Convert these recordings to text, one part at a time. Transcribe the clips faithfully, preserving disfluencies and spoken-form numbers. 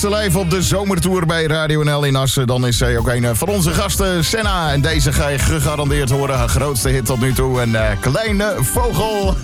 ze live op de zomertour bij Radio N L in Assen. Dan is zij ook een van onze gasten, Senna. En deze ga je gegarandeerd horen. Haar grootste hit tot nu toe. Een uh, kleine vogel.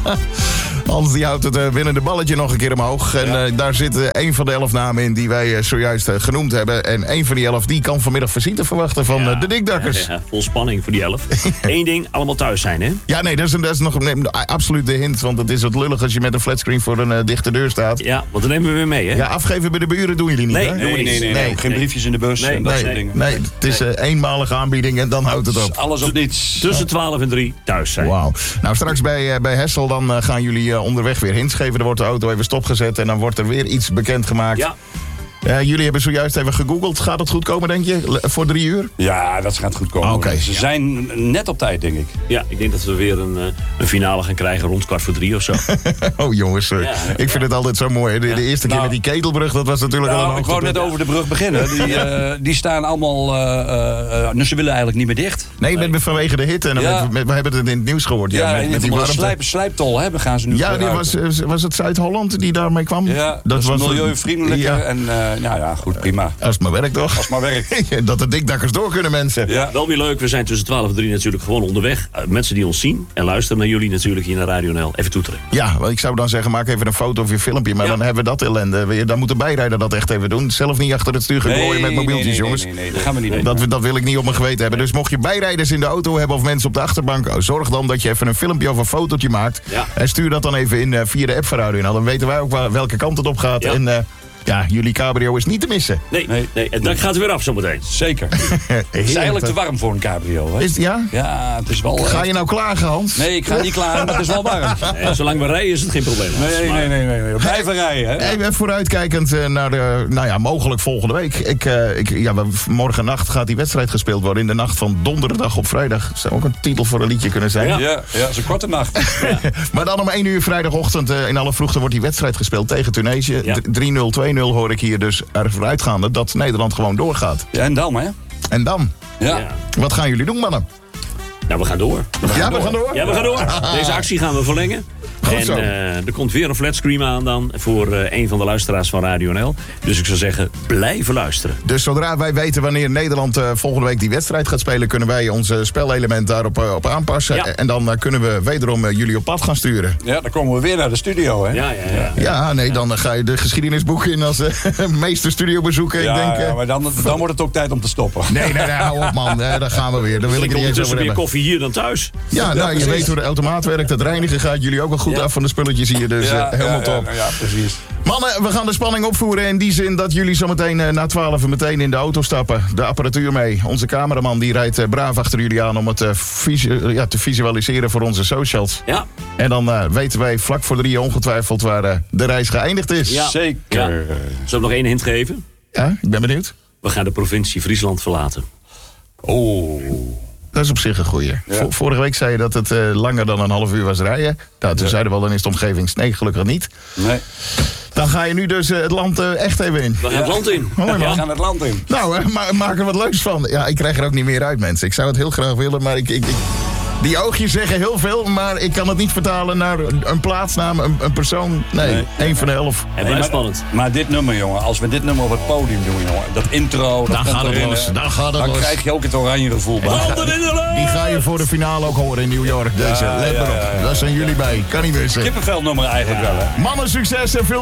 Hans die houdt het uh, winnende balletje nog een keer omhoog. En uh, daar zitten een van de elf namen in die wij uh, zojuist uh, genoemd hebben. En een van die elf die kan vanmiddag visite verwachten van ja, uh, de Dikdakkers. Ja, ja, vol spanning voor die elf. Eén ding, allemaal thuis zijn, hè? Ja, nee, dat is, dat is nog nee, absoluut de hint. Want het is wat lullig als je met een flatscreen voor een uh, dichte deur staat. Ja, want dan nemen we weer mee, hè? Ja, afgeven bij de buren doen jullie niet, nee, hè? Nee, nee, nee, nee, nee. Geen briefjes in de bus nee, en dat nee, soort nee, dingen. Nee, het is uh, eenmalige aanbieding en dan houdt het op. Alles of niets. Tussen twaalf en drie thuis zijn. Wauw. Nou, straks bij, uh, bij Hessel dan uh, gaan jullie uh, onderweg weer hints geven. Er wordt de auto even stopgezet en dan wordt er weer iets bekendgemaakt. Ja. Uh, jullie hebben zojuist even gegoogeld. Gaat het goed komen, denk je? L- voor drie uur? Ja, dat gaat goed komen. Oké. Okay. Ze zijn net op tijd, denk ik. Ja, ik denk dat we weer een, een finale gaan krijgen rond kwart voor drie of zo. Oh jongens, uh, ja, ik vind ja. het altijd zo mooi. De, de eerste keer nou, met die ketelbrug, dat was natuurlijk nou, al een ik wou net over de brug beginnen. Die, uh, die staan allemaal... Uh, uh, ze willen eigenlijk niet meer dicht. Nee, nee. Met, vanwege de hitte. En ja. met, met, we hebben het in het nieuws gehoord. Ja, ja met, met die warmte. Slijp, slijptol hebben gaan ze nu. Ja, die was, was het Zuid-Holland die daarmee kwam? Ja, dat, dat was was milieuvriendelijker. Ja. En uh, nou ja, goed, prima. Als het maar werkt, toch? Als het maar werkt. Dat de Dikdakkers door kunnen, mensen. Ja. Wel weer leuk, we zijn tussen twaalf en drie natuurlijk gewoon onderweg. Uh, mensen die ons zien en luisteren naar jullie natuurlijk hier naar Radio N L. Even toeteren. Ja, ik zou dan zeggen, maak even een foto of je filmpje. Maar ja. dan hebben we dat ellende. Dan moet de bijrijder dat echt even doen. Zelf niet achter het stuur gaan gooien nee, met mobieltjes, nee, nee, jongens. Nee, nee, nee, dat gaan we niet doen. Dat, dat wil ik niet op mijn geweten hebben. Dus mocht je bijrijders in de auto hebben of mensen op de achterbank, zorg dan dat je even een filmpje of een fotootje maakt. Ja. En stuur dat dan even in uh, via de app van Radio N L. Dan weten wij ook waar, welke kant het op gaat. Ja. En uh, ja, jullie cabrio is niet te missen. Nee, nee, nee. Het dak gaat weer af zometeen. Zeker. Het is eigenlijk te warm voor een cabrio, hè? Is, ja? Ja, het is wel... Ga je nou klagen, Hans? Nee, ik ga niet klagen, maar het is wel warm. Nee, zolang we rijden is het geen probleem. Nee, nee, nee, nee, nee. Blijven rijden, hè? Even vooruitkijkend uh, naar de, nou ja, mogelijk volgende week. Ik, uh, ik, ja, morgen nacht gaat die wedstrijd gespeeld worden. In de nacht van donderdag op vrijdag. Zou ook een titel voor een liedje kunnen zijn. Ja, ja, ja, is een korte nacht. Ja. Maar dan om één uur vrijdagochtend uh, in alle vroegte wordt die wedstrijd gespeeld tegen Tunesië. Ja. drie nul, twee nul hoor ik hier dus ervoor uitgaande dat Nederland gewoon doorgaat. Ja, en dan, hè? En dan? Ja. Ja. Wat gaan jullie doen, mannen? Nou, we gaan door. We gaan ja, door. we gaan door? Ja, we gaan door. Deze actie gaan we verlengen. Goed en zo. Uh, er komt weer een flatscreen aan dan voor uh, een van de luisteraars van Radio N L. Dus ik zou zeggen, blijven luisteren. Dus zodra wij weten wanneer Nederland uh, volgende week die wedstrijd gaat spelen, kunnen wij onze spelelement daarop uh, op aanpassen. Ja. En dan uh, kunnen we wederom uh, jullie op pad gaan sturen. Ja, dan komen we weer naar de studio, hè? Ja, ja, ja. Ja, nee, dan uh, ga je de geschiedenisboeken in als uh, meeste studiobezoeken. Ja, ik denk, uh, ja, maar dan, dan wordt het ook tijd om te stoppen. Nee, nee, nee, hou op, man. Uh, daar gaan we weer. Daar wil ik het niet eens over hebben. meer koffie hier dan thuis. Ja, nou, ja, je weet hoe de automaat werkt. Het reinigen gaat jullie ook wel goed ja. af van de spulletjes hier. Dus ja, uh, helemaal ja, top. Ja, ja, precies. Mannen, we gaan de spanning opvoeren in die zin dat jullie zometeen uh, na twaalf meteen in de auto stappen. De apparatuur mee. Onze cameraman die rijdt uh, braaf achter jullie aan om het uh, visu- uh, ja, te visualiseren voor onze socials. Ja. En dan uh, weten wij vlak voor drie ongetwijfeld waar uh, de reis geëindigd is. Ja. Zeker. Ja. Zullen we nog één hint geven? Ja, ik ben benieuwd. We gaan de provincie Friesland verlaten. Oh. Dat is op zich een goeie. Ja. Vorige week zei je dat het uh, langer dan een half uur was rijden. Nou, toen ja. zeiden we al, dan is de omgeving. Nee, gelukkig niet. Nee. Dan ga je nu dus uh, het land uh, echt even in. We gaan het land in. Mooi, man. We gaan het land in. Nou, uh, ma- maak er wat leuks van. Ja, ik krijg er ook niet meer uit, mensen. Ik zou het heel graag willen, maar ik... ik, ik... Die oogjes zeggen heel veel, maar ik kan het niet vertalen naar een plaatsnaam, een, een persoon. Nee, nee. één van de elf. En nee, maar, spannend. Maar dit nummer, jongen, als we dit nummer op het podium doen, jongen, dat intro, dat dan gaat het los. Dan, gaat het dan los. krijg je ook het oranje gevoel bij. Die ga je voor de finale ook horen in New York. Deze, ja, let maar op. Ja, ja, ja, Daar zijn jullie bij. Kan niet missen. Kippenvelnummer eigenlijk ja. wel, hè. Mannen, succes en veel